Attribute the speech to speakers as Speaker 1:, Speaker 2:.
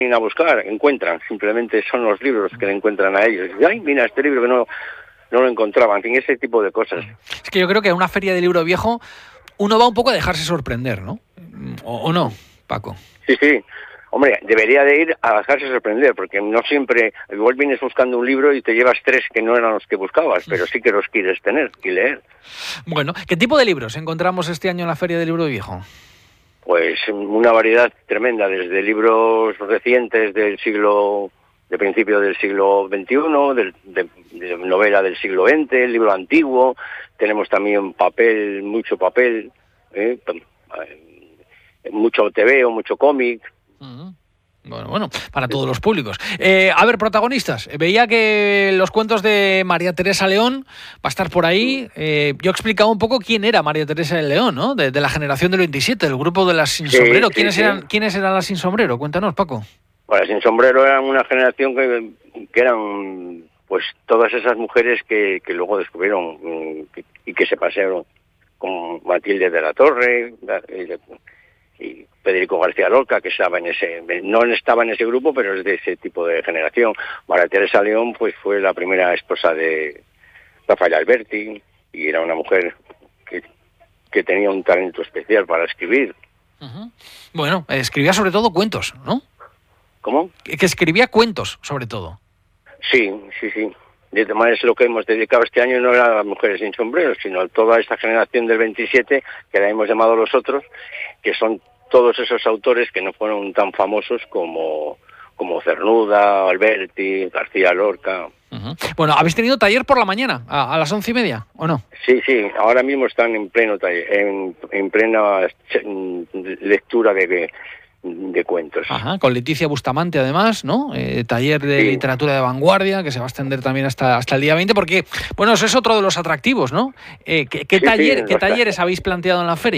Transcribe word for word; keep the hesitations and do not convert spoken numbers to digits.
Speaker 1: a buscar, encuentran, simplemente son los libros que le encuentran a ellos. Y, ay, mira, este libro que no, no lo encontraban, en fin, ese tipo de cosas.
Speaker 2: Es que yo creo que a una feria de libro viejo uno va un poco a dejarse sorprender, ¿no? ¿O, o no, Paco?
Speaker 1: Sí, sí. Hombre, debería de ir a dejarse sorprender, porque no siempre, igual vienes buscando un libro y te llevas tres que no eran los que buscabas, pero sí que los quieres tener y leer.
Speaker 2: Bueno, ¿qué tipo de libros encontramos este año en la Feria del Libro Viejo?
Speaker 1: Pues una variedad tremenda, desde libros recientes del siglo, de principio del siglo veintiuno, del, de, de novela del siglo veinte, el libro antiguo, tenemos también papel, mucho papel, ¿eh? mucho tebeo, mucho cómic.
Speaker 2: Uh-huh. Bueno, bueno, para todos los públicos. Eh, a ver, protagonistas. Veía que los cuentos de María Teresa León va a estar por ahí. Eh, yo he explicado un poco quién era María Teresa León, ¿no? De, de la generación del veintisiete, del grupo de las sin
Speaker 1: sí,
Speaker 2: sombrero.
Speaker 1: Sí,
Speaker 2: ¿Quiénes
Speaker 1: sí.
Speaker 2: eran, ¿Quiénes eran las sin sombrero? Cuéntanos, Paco.
Speaker 1: Bueno, las sin sombrero eran una generación que, que eran, pues, todas esas mujeres que, que luego descubrieron que, y que se pasearon con Matilde de la Torre y, y Federico García Lorca, que estaba en ese, no estaba en ese grupo, pero es de ese tipo de generación. María Teresa León, pues, fue la primera esposa de Rafael Alberti y era una mujer que, que tenía un talento especial para escribir.
Speaker 2: Uh-huh. Bueno, escribía sobre todo cuentos, ¿no?
Speaker 1: ¿Cómo?
Speaker 2: Que, que escribía cuentos, sobre todo.
Speaker 1: Sí, sí, sí. De todas maneras, lo que hemos dedicado este año no era a las mujeres sin sombrero, sino a toda esta generación del veintisiete, que la hemos llamado los otros, que son todos esos autores que no fueron tan famosos como, como Cernuda, Alberti, García Lorca.
Speaker 2: Uh-huh. Bueno, ¿habéis tenido taller por la mañana, a, a las once y media, o no?
Speaker 1: Sí, sí, ahora mismo están en pleno taller, en, en plena lectura de, de cuentos.
Speaker 2: Ajá, con Leticia Bustamante además, ¿no? Eh, taller de sí. literatura de vanguardia, que se va a extender también hasta, hasta el día veinte, porque, bueno, eso es otro de los atractivos, ¿no? Eh, ¿Qué, qué,
Speaker 1: sí,
Speaker 2: taller,
Speaker 1: sí,
Speaker 2: ¿qué talleres habéis planteado en la feria?